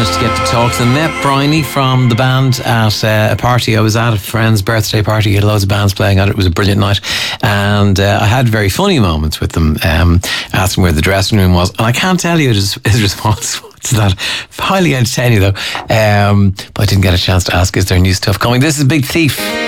managed to get to talk to Nep Briney from the band at a party I was at, a friend's birthday party. He had loads of bands playing at it. It was a brilliant night. And I had very funny moments with them. Asked him where the dressing room was. And I can't tell you his response. It's not highly entertaining though. But I didn't get a chance to ask, is there new stuff coming? This is Big Thief.